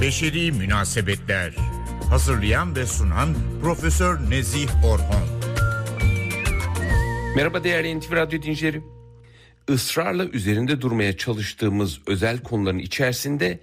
Beşeri Münasebetler. Hazırlayan ve sunan Profesör Nezih Orhon. Merhaba değerli NTV Radyo dinleyicileri. Israrla üzerinde durmaya çalıştığımız özel konuların içerisinde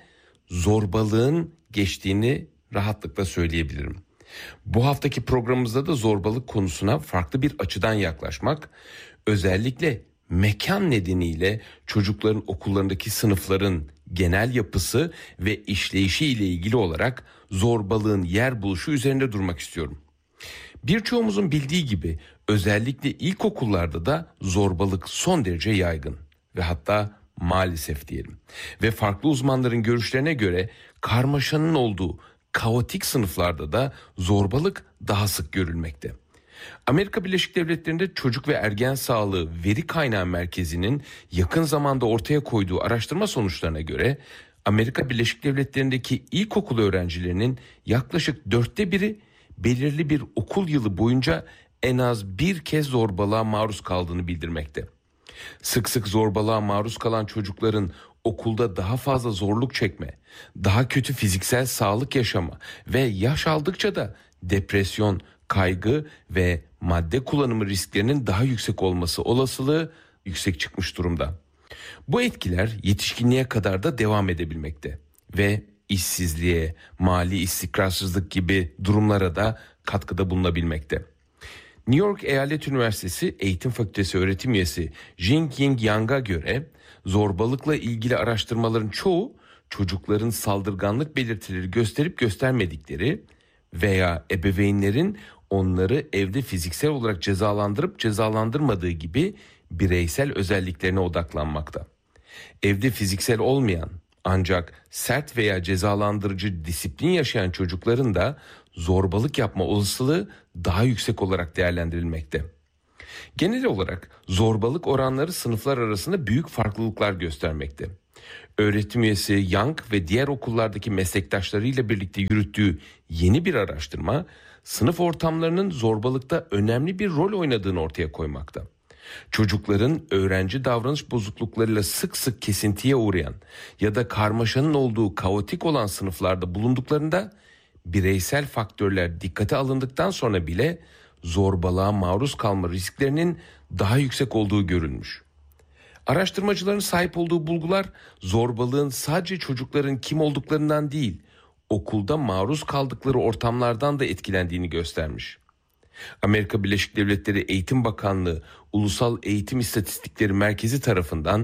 zorbalığın geçtiğini rahatlıkla söyleyebilirim. Bu haftaki programımızda da zorbalık konusuna farklı bir açıdan yaklaşmak, özellikle mekan nedeniyle çocukların okullarındaki sınıfların genel yapısı ve işleyişi ile ilgili olarak zorbalığın yer buluşu üzerinde durmak istiyorum. Birçoğumuzun bildiği gibi özellikle ilkokullarda da zorbalık son derece yaygın ve hatta maalesef diyelim. Ve farklı uzmanların görüşlerine göre karmaşanın olduğu kaotik sınıflarda da zorbalık daha sık görülmekte. Amerika Birleşik Devletleri'nde Çocuk ve Ergen Sağlığı Veri Kaynağı Merkezi'nin yakın zamanda ortaya koyduğu araştırma sonuçlarına göre Amerika Birleşik Devletleri'ndeki ilkokul öğrencilerinin yaklaşık 1/4 belirli bir okul yılı boyunca en az bir kez zorbalığa maruz kaldığını bildirmekte. Sık sık zorbalığa maruz kalan çocukların okulda daha fazla zorluk çekme, daha kötü fiziksel sağlık yaşama ve yaş aldıkça da depresyon, kaygı ve madde kullanımı risklerinin daha yüksek olması olasılığı yüksek çıkmış durumda. Bu etkiler yetişkinliğe kadar da devam edebilmekte ve işsizliğe, mali istikrarsızlık gibi durumlara da katkıda bulunabilmekte. New York Eyalet Üniversitesi Eğitim Fakültesi öğretim üyesi Jing-Ying Yang'a göre zorbalıkla ilgili araştırmaların çoğu çocukların saldırganlık belirtileri gösterip göstermedikleri veya ebeveynlerin onları evde fiziksel olarak cezalandırıp cezalandırmadığı gibi bireysel özelliklerine odaklanmakta. Evde fiziksel olmayan ancak sert veya cezalandırıcı disiplin yaşayan çocukların da zorbalık yapma olasılığı daha yüksek olarak değerlendirilmekte. Genel olarak zorbalık oranları sınıflar arasında büyük farklılıklar göstermekte. Öğretim üyesi Young ve diğer okullardaki meslektaşlarıyla birlikte yürüttüğü yeni bir araştırma, sınıf ortamlarının zorbalıkta önemli bir rol oynadığını ortaya koymakta. Çocukların öğrenci davranış bozukluklarıyla sık sık kesintiye uğrayan ya da karmaşanın olduğu kaotik olan sınıflarda bulunduklarında bireysel faktörler dikkate alındıktan sonra bile zorbalığa maruz kalma risklerinin daha yüksek olduğu görülmüş. Araştırmacıların sahip olduğu bulgular zorbalığın sadece çocukların kim olduklarından değil, okulda maruz kaldıkları ortamlardan da etkilendiğini göstermiş. Amerika Birleşik Devletleri Eğitim Bakanlığı Ulusal Eğitim İstatistikleri Merkezi tarafından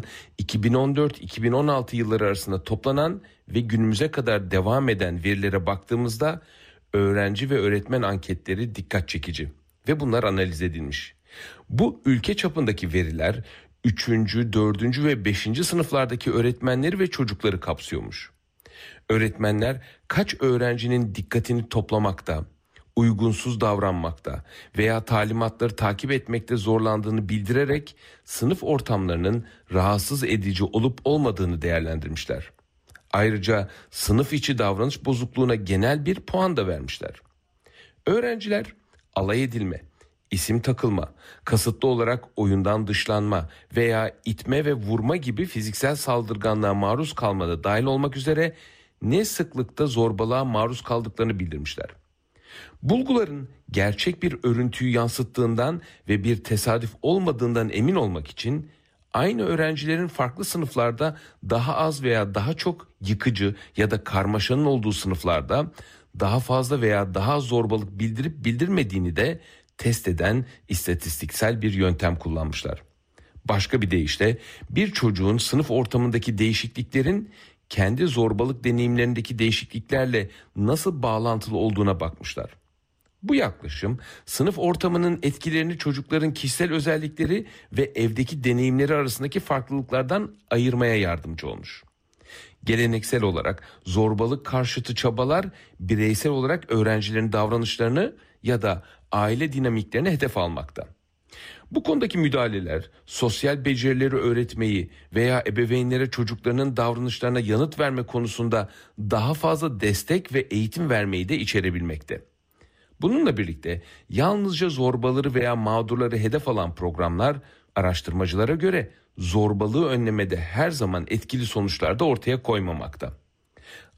2014-2016 yılları arasında toplanan ve günümüze kadar devam eden verilere baktığımızda öğrenci ve öğretmen anketleri dikkat çekici ve bunlar analiz edilmiş. Bu ülke çapındaki veriler 3., 4. ve 5. sınıflardaki öğretmenleri ve çocukları kapsıyormuş. Öğretmenler kaç öğrencinin dikkatini toplamakta, uygunsuz davranmakta veya talimatları takip etmekte zorlandığını bildirerek sınıf ortamlarının rahatsız edici olup olmadığını değerlendirmişler. Ayrıca sınıf içi davranış bozukluğuna genel bir puan da vermişler. Öğrenciler alay edilme, isim takılma, kasıtlı olarak oyundan dışlanma veya itme ve vurma gibi fiziksel saldırganlığa maruz kalmada dahil olmak üzere ne sıklıkta zorbalığa maruz kaldıklarını bildirmişler. Bulguların gerçek bir örüntüyü yansıttığından ve bir tesadüf olmadığından emin olmak için aynı öğrencilerin farklı sınıflarda daha az veya daha çok yıkıcı ya da karmaşanın olduğu sınıflarda daha fazla veya daha az zorbalık bildirip bildirmediğini de test eden istatistiksel bir yöntem kullanmışlar. Başka bir deyişle bir çocuğun sınıf ortamındaki değişikliklerin kendi zorbalık deneyimlerindeki değişikliklerle nasıl bağlantılı olduğuna bakmışlar. Bu yaklaşım sınıf ortamının etkilerini çocukların kişisel özellikleri ve evdeki deneyimleri arasındaki farklılıklardan ayırmaya yardımcı olmuş. Geleneksel olarak zorbalık karşıtı çabalar bireysel olarak öğrencilerin davranışlarını ya da aile dinamiklerini hedef almakta. Bu konudaki müdahaleler sosyal becerileri öğretmeyi veya ebeveynlere çocuklarının davranışlarına yanıt verme konusunda daha fazla destek ve eğitim vermeyi de içerebilmekte. Bununla birlikte yalnızca zorbaları veya mağdurları hedef alan programlar araştırmacılara göre zorbalığı önlemede her zaman etkili sonuçlar da ortaya koymamakta.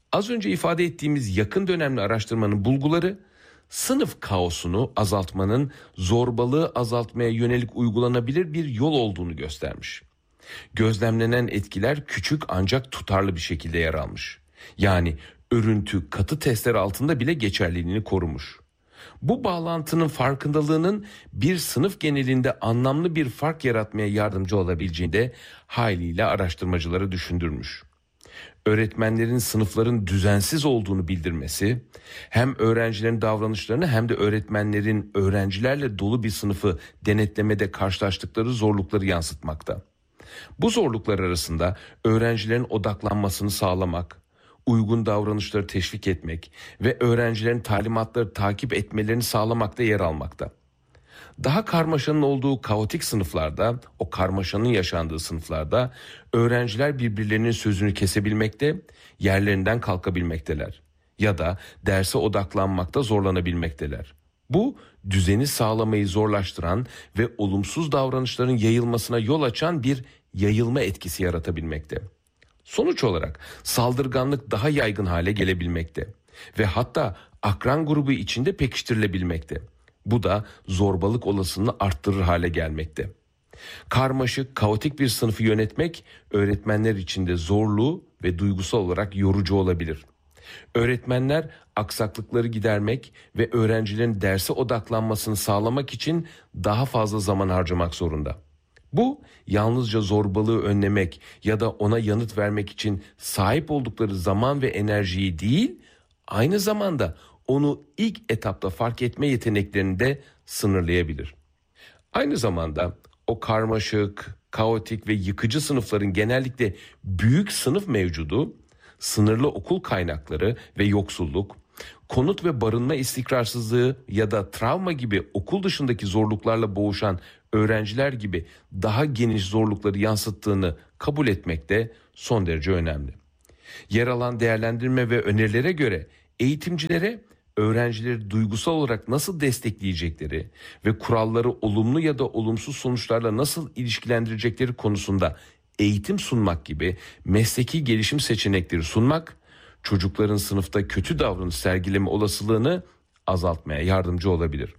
Az önce ifade ettiğimiz yakın dönemli araştırmanın bulguları, sınıf kaosunu azaltmanın zorbalığı azaltmaya yönelik uygulanabilir bir yol olduğunu göstermiş. Gözlemlenen etkiler küçük ancak tutarlı bir şekilde yer almış. Yani örüntü katı testler altında bile geçerliliğini korumuş. Bu bağlantının farkındalığının bir sınıf genelinde anlamlı bir fark yaratmaya yardımcı olabileceğini de haliyle araştırmacıları düşündürmüş. Öğretmenlerin sınıfların düzensiz olduğunu bildirmesi, hem öğrencilerin davranışlarını hem de öğretmenlerin öğrencilerle dolu bir sınıfı denetlemede karşılaştıkları zorlukları yansıtmakta. Bu zorluklar arasında öğrencilerin odaklanmasını sağlamak, uygun davranışları teşvik etmek ve öğrencilerin talimatları takip etmelerini sağlamak da yer almakta. Daha karmaşanın olduğu kaotik sınıflarda, o karmaşanın yaşandığı sınıflarda öğrenciler birbirlerinin sözünü kesebilmekte, yerlerinden kalkabilmekteler ya da derse odaklanmakta zorlanabilmekteler. Bu düzeni sağlamayı zorlaştıran ve olumsuz davranışların yayılmasına yol açan bir yayılma etkisi yaratabilmekte. Sonuç olarak saldırganlık daha yaygın hale gelebilmekte ve hatta akran grubu içinde pekiştirilebilmekte. Bu da zorbalık olasılığını arttırır hale gelmekte. Karmaşık, kaotik bir sınıfı yönetmek öğretmenler için de zorlu ve duygusal olarak yorucu olabilir. Öğretmenler aksaklıkları gidermek ve öğrencilerin derse odaklanmasını sağlamak için daha fazla zaman harcamak zorunda. Bu yalnızca zorbalığı önlemek ya da ona yanıt vermek için sahip oldukları zaman ve enerjiyi değil, aynı zamanda onu ilk etapta fark etme yeteneklerini de sınırlayabilir. Aynı zamanda o karmaşık, kaotik ve yıkıcı sınıfların genellikle büyük sınıf mevcudu, sınırlı okul kaynakları ve yoksulluk, konut ve barınma istikrarsızlığı ya da travma gibi okul dışındaki zorluklarla boğuşan öğrenciler gibi daha geniş zorlukları yansıttığını kabul etmek de son derece önemli. Yer alan değerlendirme ve önerilere göre eğitimcilere öğrencileri duygusal olarak nasıl destekleyecekleri ve kuralları olumlu ya da olumsuz sonuçlarla nasıl ilişkilendirecekleri konusunda eğitim sunmak gibi mesleki gelişim seçenekleri sunmak, çocukların sınıfta kötü davranış sergileme olasılığını azaltmaya yardımcı olabilir.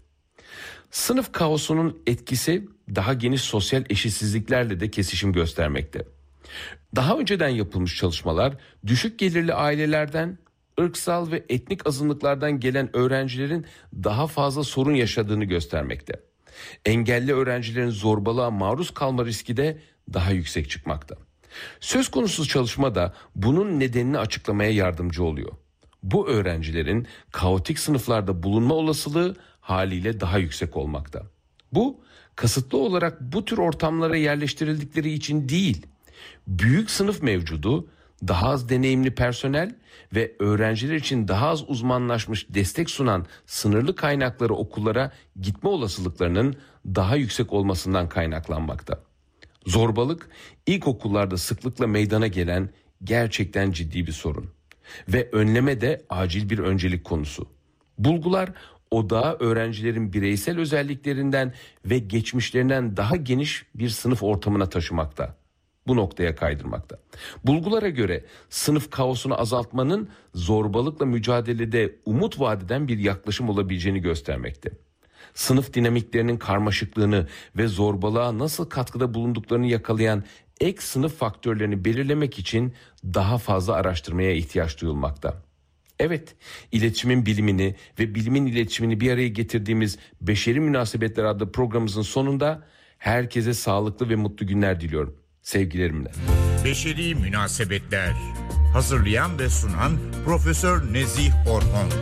Sınıf kaosunun etkisi daha geniş sosyal eşitsizliklerle de kesişim göstermekte. Daha önceden yapılmış çalışmalar düşük gelirli ailelerden, ırksal ve etnik azınlıklardan gelen öğrencilerin daha fazla sorun yaşadığını göstermekte. Engelli öğrencilerin zorbalığa maruz kalma riski de daha yüksek çıkmakta. Söz konusu çalışma da bunun nedenini açıklamaya yardımcı oluyor. Bu öğrencilerin kaotik sınıflarda bulunma olasılığı haliyle daha yüksek olmakta. Bu kasıtlı olarak bu tür ortamlara yerleştirildikleri için değil, büyük sınıf mevcudu, daha az deneyimli personel ve öğrenciler için daha az uzmanlaşmış destek sunan sınırlı kaynakları okullara gitme olasılıklarının daha yüksek olmasından kaynaklanmakta. Zorbalık ilkokullarda sıklıkla meydana gelen gerçekten ciddi bir sorun ve önleme de acil bir öncelik konusu. Bulgular odağı öğrencilerin bireysel özelliklerinden ve geçmişlerinden daha geniş bir sınıf ortamına taşımakta. Bu noktaya kaydırmakta. Bulgulara göre sınıf kaosunu azaltmanın zorbalıkla mücadelede umut vadeden bir yaklaşım olabileceğini göstermekte. Sınıf dinamiklerinin karmaşıklığını ve zorbalığa nasıl katkıda bulunduklarını yakalayan ek sınıf faktörlerini belirlemek için daha fazla araştırmaya ihtiyaç duyulmakta. Evet, iletişimin bilimini ve bilimin iletişimini bir araya getirdiğimiz Beşeri Münasebetler adlı programımızın sonunda herkese sağlıklı ve mutlu günler diliyorum. Sevgilerimle. Beşeri Münasebetler. Hazırlayan ve sunan Profesör Nezih Orhon.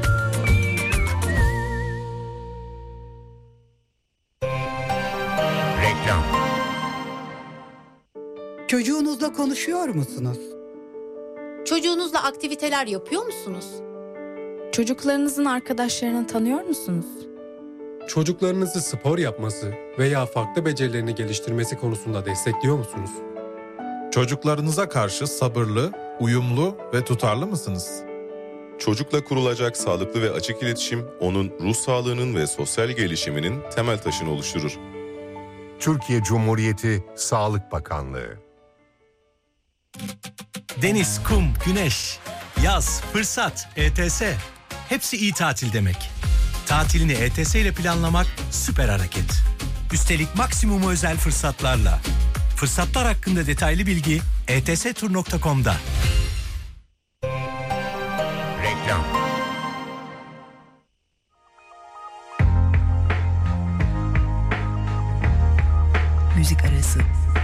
Reklam. Çocuğunuzla konuşuyor musunuz? Çocuğunuzla aktiviteler yapıyor musunuz? Çocuklarınızın arkadaşlarını tanıyor musunuz? Çocuklarınızı spor yapması veya farklı becerilerini geliştirmesi konusunda destekliyor musunuz? Çocuklarınıza karşı sabırlı, uyumlu ve tutarlı mısınız? Çocukla kurulacak sağlıklı ve açık iletişim, onun ruh sağlığının ve sosyal gelişiminin temel taşını oluşturur. Türkiye Cumhuriyeti Sağlık Bakanlığı. Deniz, kum, güneş. yaz, fırsat, ETS. Hepsi iyi tatil demek. Tatilini ETS ile planlamak süper hareket. Üstelik maksimum özel fırsatlarla. Fırsatlar hakkında detaylı bilgi etstur.com'da. Reklam. Müzik arası.